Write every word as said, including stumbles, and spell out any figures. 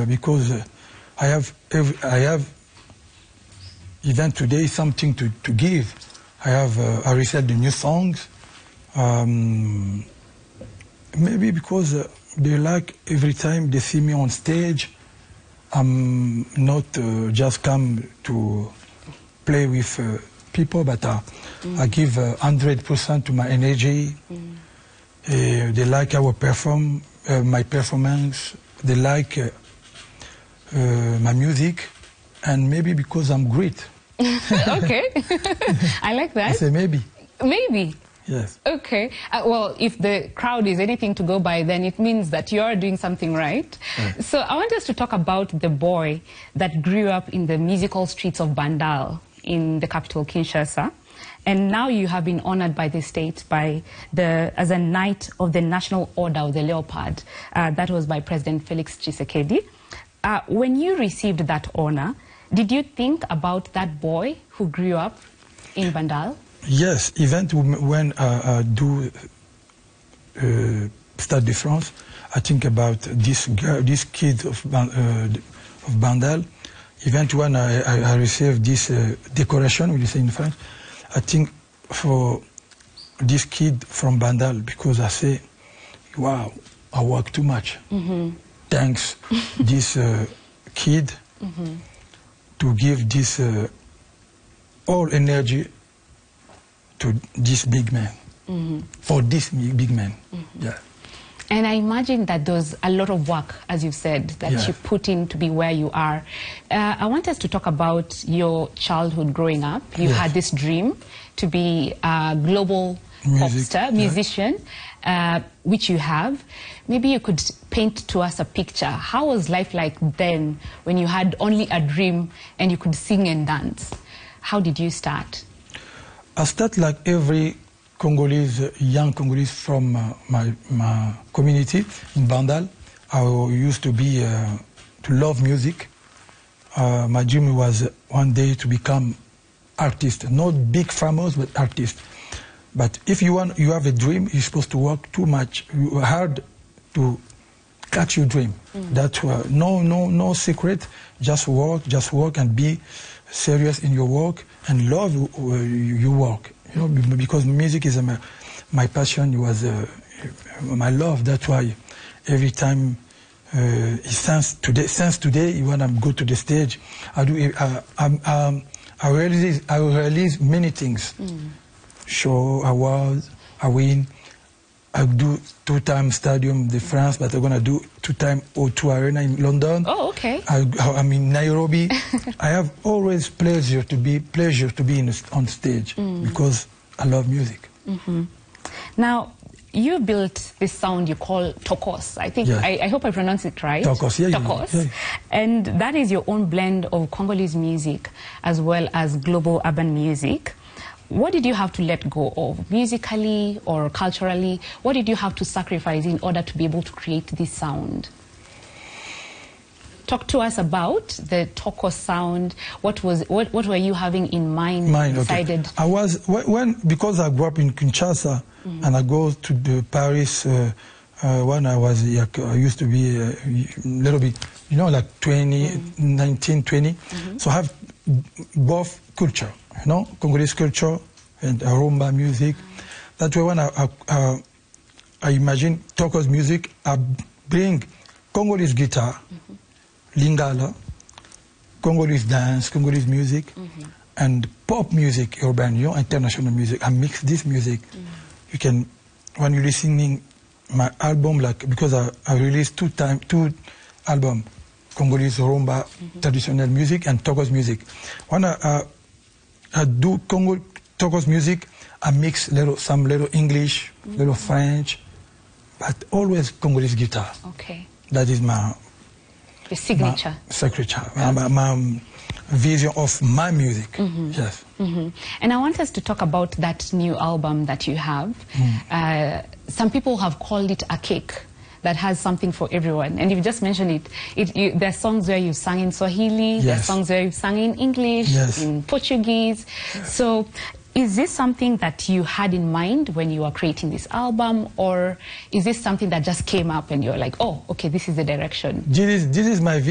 uh, because uh, I have every, I have even today something to, to give. I have uh, I received the new songs. Um, maybe because uh, they like every time they see me on stage, I'm not uh, just come to play with uh, people, but uh, mm. I give one hundred percent to my energy. Mm. Uh, they like our perform, uh, my performance. They like uh, uh, my music, and maybe because I'm great. Okay, I like that. I say maybe. Maybe. Yes. Okay. Uh, well, if the crowd is anything to go by, then it means that you are doing something right. Yes. So I want us to talk about the boy that grew up in the musical streets of Bandal in the capital, Kinshasa. And now you have been honored by the state by the, as a Knight of the National Order of the Leopard. Uh, that was by President Felix Tshisekedi. Uh, when you received that honor, did you think about that boy who grew up in Bandal? Yes, even when I uh, do uh, Stade de France, I think about this girl, this kid of, uh, of Bandal. Even when I, I, I received this uh, decoration, we say in French, I think for this kid from Bandal, because I say, wow, I work too much. Mm-hmm. Thanks this uh, kid mm-hmm. to give this uh, all energy to this big man, mm-hmm. for this big man, mm-hmm. yeah. And I imagine that there's a lot of work, as you've said, that yeah. you put in to be where you are. Uh, I want us to talk about your childhood growing up. You yes. had this dream to be a global Music, pop star, musician, yeah. uh, which you have. Maybe you could paint to us a picture. How was life like then when you had only a dream and you could sing and dance? How did you start? I start like every Congolese, young Congolese from uh, my, my community in Bandal. I used to be, uh, to love music. Uh, my dream was one day to become artist, not big famous, but artist. But if you want, you have a dream, you're supposed to work too much, hard to catch your dream. Mm. That's uh, no, no, no secret. Just work, just work, and be serious in your work and love uh, your work. You know, because music is uh, my, my passion. It was uh, my love. That's why every time uh, since today, since today, when I go to the stage, I do. Uh, um, um, I release, I release many things. Mm. Show, awards, I win. I do two-time Stadium de France, but I'm gonna do two-time O two Arena in London. Oh, okay. I, I'm in Nairobi. I have always pleasure to be pleasure to be in, on stage mm. because I love music. Mm-hmm. Now, you built this sound you call Tokos. I think, yes. I, I hope I pronounce it right. Tokos, yeah. Tokos. Yeah, yeah. And that is your own blend of Congolese music as well as global urban music. What did you have to let go of, musically or culturally? What did you have to sacrifice in order to be able to create this sound? Talk to us about the Tokos sound. What was what, what were you having in mind? Mind, decided? Okay. I was when because I grew up in Kinshasa mm-hmm. and I go to the Paris uh, uh, when I was like, I used to be a little bit, you know, like twenty, mm-hmm. nineteen, twenty. Mm-hmm. So I have both culture. You know, Congolese culture and uh, rumba music. That's why when I, I, uh, I imagine Tokos music, I bring Congolese guitar, mm-hmm. Lingala, Congolese dance, Congolese music, mm-hmm. and pop music, urban, you know, international music. I mix this music. Mm-hmm. You can, when you're listening my album, like because I, I released two time two album, Congolese rumba, mm-hmm. traditional music, and Tokos music. When I uh, I do Congo Tokos music, I mix little, some little English, mm-hmm. little French, but always Congolese guitar. Okay. That is my... The signature. My signature, yeah. my, my vision of my music, mm-hmm. yes. Mm-hmm. And I want us to talk about that new album that you have. Mm. Uh, some people have called it a cake that has something for everyone. And you've just mentioned it. it you, there are songs where you've sung in Swahili, yes. there are songs where you've sung in English, yes. in Portuguese. Yes. So is this something that you had in mind when you were creating this album, or is this something that just came up and you're like, oh, okay, this is the direction? This is, this is my vision.